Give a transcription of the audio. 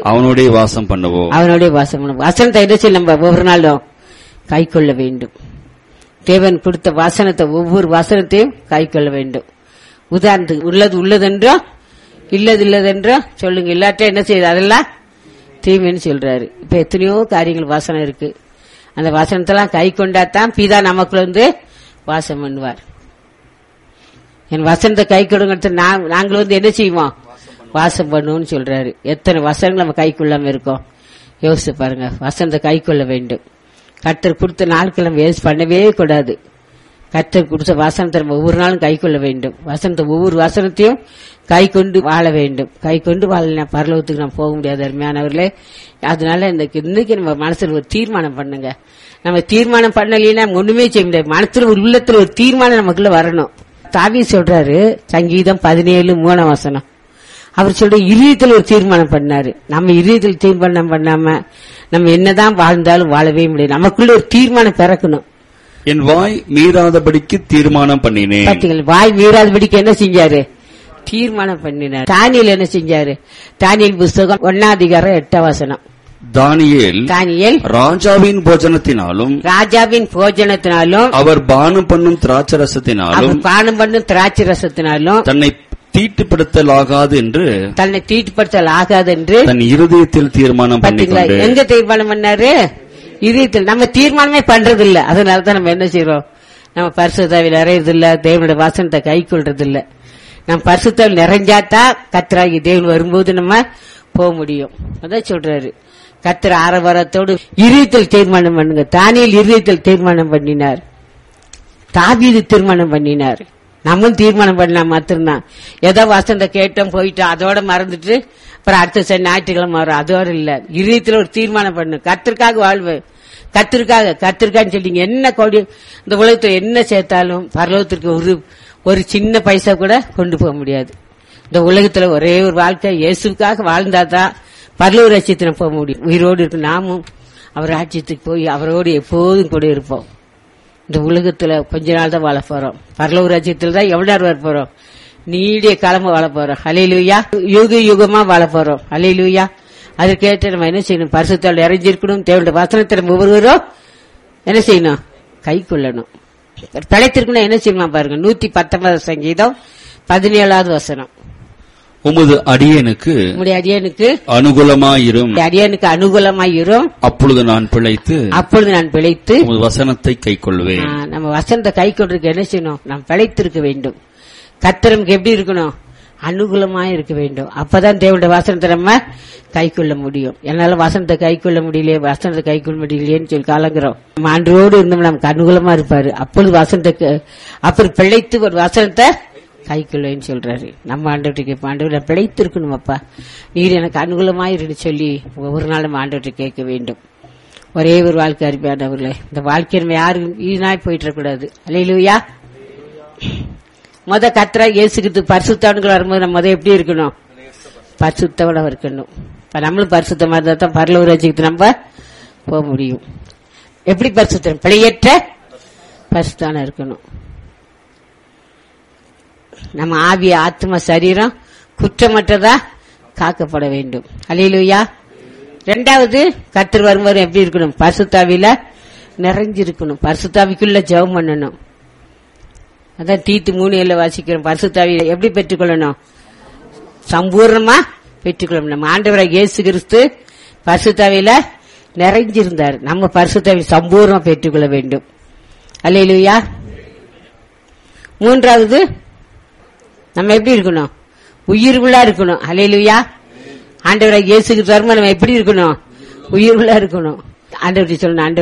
அவனுடைய வாசம் பண்ணுவோம். வசனத்தை என்ன செய்ய நம்ம ஒவ்வொரு நாளும் கை கொள்ள வேண்டும். தேவன் கொடுத்த வசனத்தை ஒவ்வொரு வசனத்தையும் கை கொள்ள வேண்டும். உதாரணத்துக்கு உள்ளது உள்ளதென்றோ இல்லதென்றோ சொல்லுங்க. இல்லாட்ட என்ன செய்யுது? அதெல்லாம் தீமைன்னு சொல்றாரு. இப்ப எத்தனையோ காரியங்கள் வசனம் இருக்கு. அந்த வசனத்தெல்லாம் கை கொண்டாதான் பிதா நமக்குள்ள வாசம் பண்ணுவார். என் வசனத்தை கை கொடுங்க. நாங்கள் என்ன செய்வோம்? வாசம் பண்ணுவோம்னு சொல்றாரு. எத்தனை வசனங்கள் நம்ம கை கொள்ளாம இருக்கோம் யோசிச்சு பாருங்க. வசனத்தை கை கொள்ள வேண்டும். கர்த்தர் கொடுத்த நாட்கள் நம்ம வேஸ்ட் பண்ணவே கூடாது. கர்த்தர் கொடுத்த வசனத்தை நம்ம ஒவ்வொரு நாளும் கை கொள்ள வேண்டும். வசனத்தை ஒவ்வொரு வசனத்தையும் கை கொண்டு வாழ வேண்டும். கை கொண்டு வாழ பரலோகத்துக்கு நம்ம போக முடியாது அருமையானவர்களே. அதனால இன்னைக்கு நம்ம மனசுல ஒரு தீர்மானம் பண்ணுங்க. நம்ம தீர்மானம் பண்ணலைன்னா ஒண்ணுமே செய்ய முடியாது. மனசுல ஒரு உள்ளத்துல ஒரு தீர்மானம் நமக்குள்ள வரணும். தாவீது சொல்றாரு, சங்கீதம் 17:3 அவர் சொல்ற இதயத்தில் ஒரு தீர்மானம் பண்ணாரு. நம்ம இதயத்தில் தீர்மானம் பண்ணாம நம்ம என்னதான் வாழ்ந்தாலும் வாழவே முடியாது. நமக்குள்ள ஒரு தீர்மானம் பிறக்கணும். என் வாய் மீறாதபடிக்கு தீர்மானம் பண்ணினேன். பாத்தீங்களா? வாய் மீறாதபடிக்கு என்ன செஞ்சாரு? தீர்மானம் பண்ணினார். தானியேல் என்ன செஞ்சாரு? தானியேல் புஸ்தகம் 1:8 தானியேல் ராஜாவின் போஜனத்தினாலும் அவர் பானம் பண்ணும் திராட்சரசத்தினாலும் தன்னை தீட்டுப்படுத்தலாகாது என்று தன் இருதயத்தில் தீர்மானம் பண்ணினார். எங்க தீர்மானம் பண்ணாரு? இதயத்தில். நம்ம தீர்மானமே பண்றது இல்ல. அதனாலதான் நம்ம என்ன செய்யறோம்? நம்ம பரிசுத்தாவில் நிறையறதில்ல. தேவனுடைய வசனத்தை கை கொள்றது இல்ல. நம்ம பரிசுத்தாவில் நிறைஞ்சாதான் கர்த்தராகி தேவன் வரும்போது நம்ம போக முடியும். அதான் சொல்றாரு. கர்த்தர் ஆரவாரத்தோடு இதயத்தில் தீர்மானம் பண்ணுங்க. தானியேல் இதயத்தில் தீர்மானம் பண்ணினார். தாவீது தீர்மானம் பண்ணினார். நம்மளும் தீர்மானம் பண்ணலாம் மாத்திரம்தான். ஏதோ வசனத்தை கேட்டோம் போயிட்டோம் அதோட மறந்துட்டு அப்புறம் அடுத்த ஞாயிற்றுக்கிழமை வரும் அதோட இல்ல. இதயத்துல ஒரு தீர்மானம் பண்ணு. கர்த்தருக்காக வாழ்வு. கர்த்தருக்கான்னு சொல்லிங்க என்ன கோடி இந்த உலகத்துல என்ன சேர்த்தாலும் பரலோகத்திற்கு ஒரு சின்ன பைசா கூட கொண்டு போக முடியாது. இந்த உலகத்துல ஒரே ஒரு வாழ்க்கை இயேசுக்காக வாழ்ந்தாதான் பரலோக ராஜ்யத்துக்கு போக முடியும். உயிரோடு இருக்கு நாமும் அவர் ராஜ்யத்துக்கு போய் அவரோடு எப்போதும் கூட இருப்போம். இந்த உலகத்துல கொஞ்ச நாள் தான் வாழ போறோம். பரலோக ராஜ்யத்துல தான் எவ்வளவு நேரம் வாழ போறோம்? நீடிய காலமா வாழ போறோம். ஹல்லேலூயா. யுக யுகமா வாழ போறோம். ஹல்லேலூயா. அதற்கேற்ற நம்ம என்ன செய்யணும்? பரிசுத்தால் இறைஞ்சிருக்கணும். தேவனுடைய வசனத்தை நம்ம ஒவ்வொருவரும் என்ன செய்யணும்? கை கொள்ளணும். பிழைத்திருக்கணும். என்ன செய்யணும் பாருங்க. 119 சங்கீதம் 17 உமது அடியேனுக்கு அனுகூலமாயிரும். அப்பொழுது நான் பிழைத்து உமது வசனத்தை கை கொள்வேன். நம்ம வசனத்தை கை கொள்றதுக்கு என்ன செய்யணும்? நாம் பிழைத்திருக்க வேண்டும். கர்த்தருக்கு எப்படி இருக்கணும்? அனுகூலமா இருக்க வேண்டும். அப்பதான் தேவனுடைய வசனத்தை நம்ம கை கொள்ள முடியும். என்னால வசனத்தை கை கொள்ள முடியலையே, வசனத்தை கை கொள்ள முடியலையேன்னு சொல்லி கலங்குறோம். நம்ம ஆண்டோடு இருந்தோம் நமக்கு அனுகூலமா இருப்பாரு. அப்பொழுது வசனத்தை அப்புறம் பிழைத்து ஒரு வசனத்தை கை கொள்வேன்னு சொல்றாரு. நம்ம ஆண்டவர்கிட்ட ஆண்டவரை பிழைத்திருக்கணும். அப்பா நீர் எனக்கு அனுகூலமாயிருந்து சொல்லி ஒவ்வொரு நாள் நம்ம ஆண்டவர்கிட்ட கேட்க வேண்டும். ஒரே ஒரு வாழ்க்கை அருமையானவர்களே. இந்த வாழ்க்கை நம்ம யாரும் வீணாய் போயிட்டு கூடாது. அல்லேலூயா. கர்த்தராகிய இயேசு கிறிஸ்து பரிசுத்தவான்கள் வரும்போது நம்ம எப்படி இருக்கணும்? பரிசுத்தவனா இருக்கணும். நம்மளும் பரிசுத்தமா இருந்தா தான் பரலோக ராஜ்யத்துக்கு நம்ம போக முடியும். எப்படி பரிசுத்தம்? பிழையற்ற பரிசுத்தான இருக்கணும். நம்ம ஆவி ஆத்மா சரீரம் குற்றமற்றதா காக்கப்பட வேண்டும். அல்லேலூயா. 2வது கர்த்தர் வரும்போது எப்படி இருக்கணும்? பரிசுத்தாவில நிறைஞ்சிருக்கணும். பரிசுத்தாவிக்குள்ள ஜெபம் பண்ணணும். அதான் தீத்து 3:7 வாசிக்கிறோம். பரிசுத்தாவியை எப்படி பெற்றுக்கொள்ளணும்? சம்பூர்ணமா பெற்றுக்கொள்ளணும். நம்ம ஆண்டவராகிய இயேசு கிறிஸ்து பரிசுத்தாவியில நிறைஞ்சிருந்தார். நம்ம பரிசுத்தாவியை சம்பூர்ணமா பெற்றுக்கொள்ள வேண்டும். அல்லேலூயா. 3வது நம்ம எப்படி இருக்கணும்? உயிர்வுள்ளா இருக்கணும். அல்லேலூயா. ஆண்டவராகிய இயேசு கிறிஸ்து வரும்போது நம்ம எப்படி இருக்கணும்? உயிர்வுள்ளா இருக்கணும். ஆண்டவரை சொல்லணும்.